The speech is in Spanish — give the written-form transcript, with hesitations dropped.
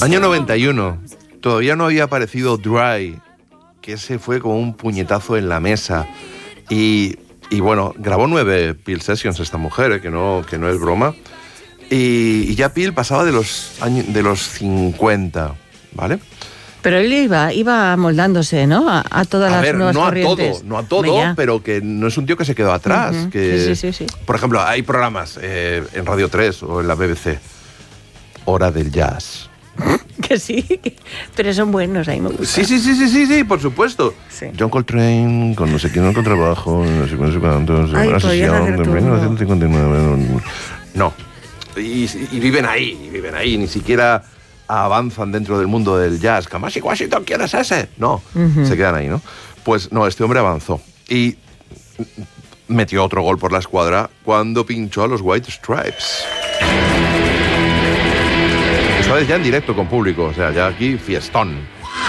Año 91. Todavía no había aparecido Dry, que ese fue como un puñetazo en la mesa. Y bueno, grabó 9 Peel Sessions esta mujer, que no es broma. Y ya Peel pasaba de los 50, ¿vale? Pero él iba moldándose, ¿no? A todas las nuevas corrientes. No a todo, pero que no es un tío que se quedó atrás. Uh-huh. Que, sí. Por ejemplo, hay programas en Radio 3 o en la BBC. Hora del Jazz. Que sí, pero son buenos, ahí me gusta. Sí, por supuesto. Sí. John Coltrane, con no sé quién, el contrabajo, no sé cuántos, una sesión de 1959. No. Y viven ahí, ni siquiera avanzan dentro del mundo del jazz. Kamasi Washington, ¿quién es ese? No, se quedan ahí, ¿no? Pues no, este hombre avanzó y metió otro gol por la escuadra cuando pinchó a los White Stripes. Esta vez ya en directo con público, o sea, ya aquí fiestón.